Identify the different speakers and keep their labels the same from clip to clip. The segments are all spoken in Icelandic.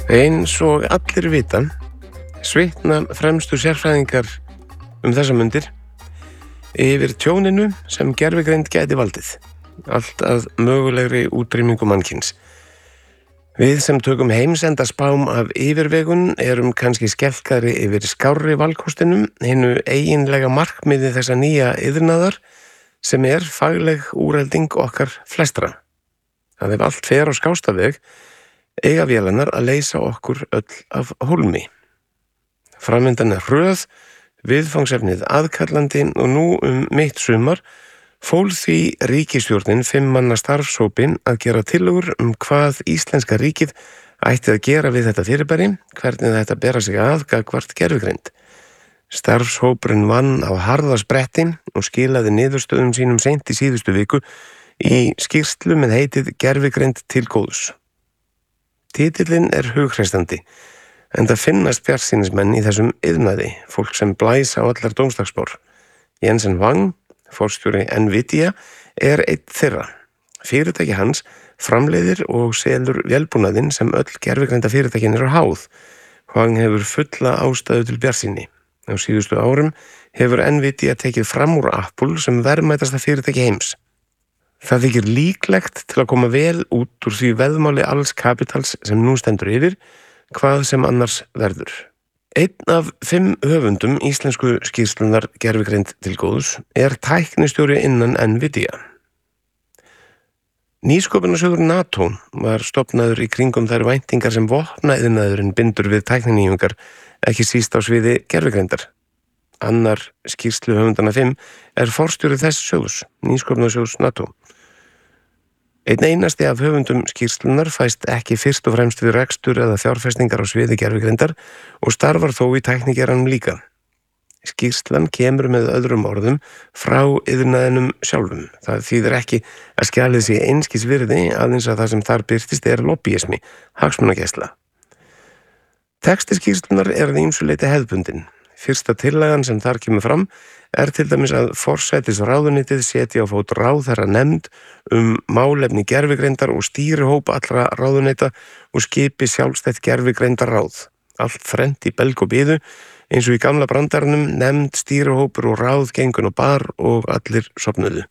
Speaker 1: Eins og allir vita, svitna fremstu sérfræðingar þessa mundir yfir tjóninu sem gervigreind gæti valdið, allt að mögulegri útrýmingu mannkyns. Við sem tökum heimsenda spám af yfirvegun erum kannski skelkaðri yfir skárri valkostinum, hinu eiginlega markmiði þessa nýja iðnaðar sem er fagleg úrelding okkar flestra. Það ef allt fer á skástaveg, eiga vélarnar að leysa okkur öll af hólmi. Framundan er hröð, viðfangsefnið aðkallandi og nú mitt sumar fól því ríkisstjórnin 5 manna starfshópin að gera tillögur hvað íslenska ríkið ætti að gera við þetta fyrirbæri, hvernig þetta bera sig að gagnvart gervigreind. Starfshópurinn vann á harða spretti og skilaði niðurstöðum sínum seint í síðustu viku í skýrslu með heitið Gervigreind til góðs. Titillinn er hughrestandi, enda finnast bjartsýnismenn í þessum iðnaði, fólk sem blæsa á allar dómsdagsspár. Jensen Huang, forstjóri Nvidia, er einn þeirra. Fyrirtæki hans framleiðir og selur vélbúnaðinn sem öll gervigreinda fyrirtækin eru háð. Huang hefur fulla ástæðu til bjartsýni. Á síðustu árum hefur Nvidia tekið fram úr Apple sem verðmætasta fyrirtæki heims. Það þykir líklegt til að koma vel út úr því veðmáli alls kapitals sem nú stendur yfir, hvað sem annars verður. Einn af 5 höfundum íslensku skýrslunar gervigreind til góðs er tæknistjóri innan Nvidia. Nýsköpunarsjóður NATO var stofnaður í kringum þær væntingar sem vopnaiðnaðurinn bindur við tækninýjungar, ekki síst á sviði gervigreindar. Annar skýrsluhöfundana 5 er forstjóri þess sjóðs, Nýsköpunarsjóðs NATO. Einn einasti af höfundum skýrslunar fæst ekki fyrst og fremst við rekstur eða fjárfestingar á sviði gervigreindar og starfar þó í tæknigeranum líka. Skýrslan kemur með öðrum orðum frá iðnaðinum sjálfum. Það þýðir ekki að skjalið sé einskis virði, aðeins að það sem þar birtist er lobbyismi, hagsmunagæsla. Texti skýrslunar er að ýmsu leyti hefðbundin. Fyrsta tillagan sem þar kemur fram er til dæmis að forsætisráðuneytið setji á fót ráðherranefnd málefni gervigreindar og stýrihóp allra ráðuneyta og skipi sjálfstætt gervigreindarráð. Allt þrennt í belg og biðu, eins og í gamla brandarnum, nefnd, stýrihópur og ráð gengun og bar og allir sofnuðu.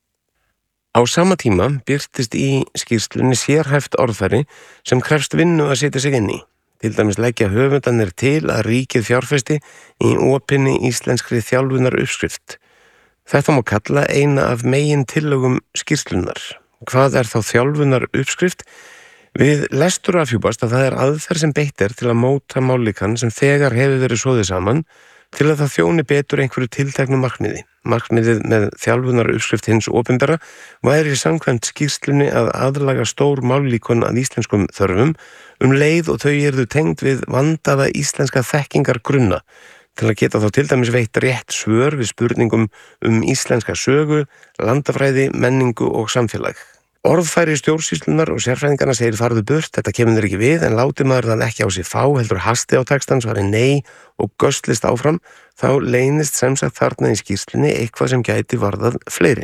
Speaker 1: Á sama tíma birtist í skýrslunni sérhæft orðfæri sem krefst vinnu að setja sig inn í. Til dæmis leggja höfundanir til að ríkið fjárfesti í opinni íslenskri þjálfunar uppskrift. Þetta má kalla eina af megin tillögum skýrslunar. Hvað er þá þjálfunar uppskrift? Við lestur afhjúpast að það er aðferð sem beitt er til að móta mállíkan sem þegar hefur verið soðið saman til að það þjóni betur einhverju tilteknu markmiði. Markmiðið með þjálfunar uppskrift hins opinbera væri samkvæmt skýrslunni að aðlaga stór mállíkun að íslenskum þörfum leið og þau yrðu tengd við vandaða íslenska þekkingargrunna til að geta þá til dæmis veitt rétt svör við spurningum íslenska sögu, landafræði, menningu og samfélag. Orðfæri stjórnsýslunar og sérfræðingarna segir farðu burt, þetta kemur þér ekki við, en láti maður það ekki á sig fá, heldur hasti á textan, svari nei og göslist áfram, þá leynist sem sagt þarna í skýrslunni eitthvað sem gæti varðað fleiri.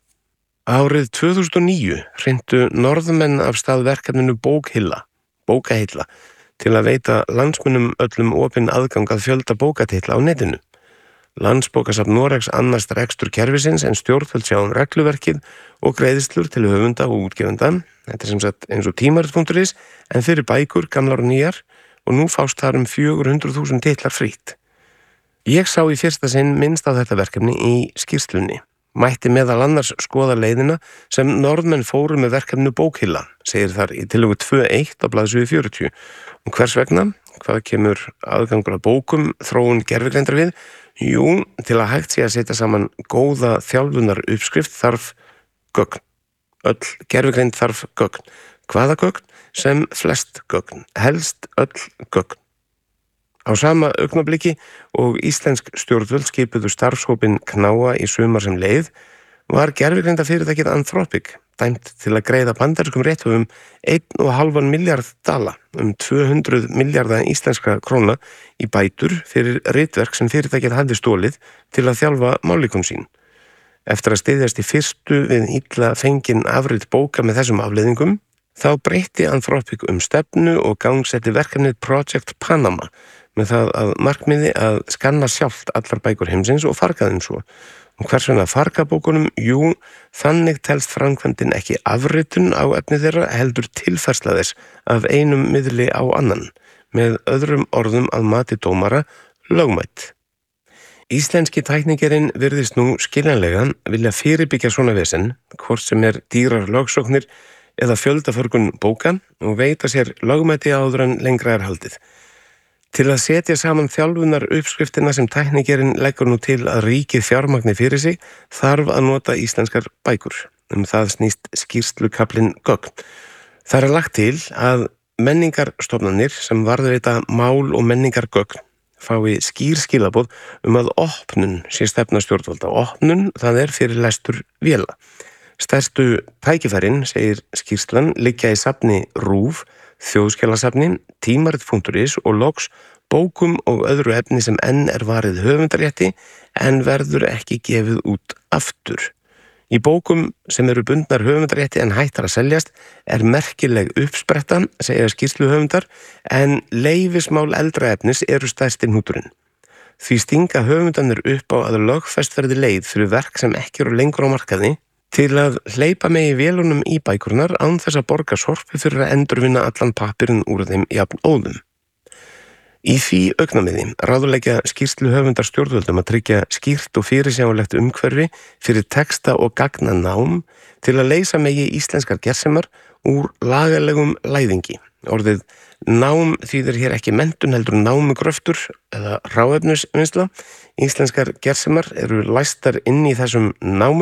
Speaker 1: Árið 2009 hrintu norðmenn af stað verkefninu bókahilla, til að veita landsmönnum öllum opinn aðgang að fjölda bókatitla á netinu. Landsbókasafn Noregs annast rekstur kerfisins en stjórnvöld sjá regluverkið og greiðslur til höfunda og útgefenda. Þetta er sem sagt eins og tímarit.is en fyrir bækur, gamlar og nýjar og nú fást þar 400.000 titlar frítt. Ég sá í fyrsta sinn minnst á þetta verkefni í skýrslunni. Mætti meðal annars skoða leiðina sem norðmenn fóru með verkefnu bókhilla, segir þar í tillögu 2.1 á blaðsíðu 40. Og hvers vegna? Hvað kemur aðgangur að bókum, þróun gervigreindar við? Jú, til að hægt sé að setja saman góða þjálfunar uppskrift þarf gögn. Öll gervigreind þarf gögn. Hvaða gögn? Sem flest gögn. Helst öll gögn. Á sama augnabliki og íslensk stjórnvöld skipuðu starfshópin Knáa í sumar sem leið var gervigreinda fyrirtækið Anthropic dæmt til að greiða bandarískum rétthöfum 1,5 milljarð dala, 200 milljarða íslenskra króna í bætur fyrir ritverk sem fyrirtækið hafði stólið til að þjálfa mállíkun sín. Eftir að styðjast í fyrstu við illa fengin afrit bóka með þessum afleiðingum Þá breytti Anthropic stefnu og gangsetti verkefnið Project Panama með það að markmiði að skanna sjálft allar bækur heimsins og farga þeim svo. Og hvers vegna farga bókunum? Jú, þannig telst framkvæmdin ekki afritun á efni þeirra, heldur tilfærsla þess af einum miðli á annan, með öðrum orðum að mati dómara lögmætt. Íslenski tæknigerinn virðist nú skiljanlega vilja fyrirbyggja svona vesen, hvort sem dýrar lögsóknir eða fjöldaförgun bóka og veita sér lögmæti áður en lengra haldið. Til að setja saman þjálfunar uppskriftina sem tæknigerinn leggur nú til að ríkið fjármagni fyrir sig þarf að nota íslenskar bækur. Það snýst skýrslukaflinn gögn. Það lagt til að menningarstofnanir sem varðveita mál og menningargögn fái skýr skilaboð að opnun sé stefna stjórnvalda. Opnun, það fyrir lestur véla. Stærstu tækifærin, segir skýrslan, liggja í safni RÚV, þjóðskjalasafni, tímarit.is og loks bókum og öðru efni sem enn varið höfundarétti en verður ekki gefið út aftur. Í bókum sem eru bundnar höfundarétti en hættar að seljast merkileg uppspretta, segja skýrsluhöfundar, en leyfismál eldra efnis eru stærsti hnúturinn. Því stinga höfundarnir upp á að lögfest verði leið fyrir verk sem ekki eru lengur á markaði til að hleypa megi vélunum í bækurnar án þess að borga sorpi fyrir að endurvinna allan pappirinn úr þeim jafn óðum. Í því augnamiði ráðleggja skýrsluhöfundar stjórnvöldum að tryggja skýrt og fyrirsjáanlegt umhverfi fyrir texta og gagnanám til að leysa megi íslenskar gersemar úr lagalegum læðingi. Orðið nám þýðir hér ekki menntun heldur námugröftur eða hráefnisvinnsla. Íslenskar gersemar eru læstar inn í þessum námum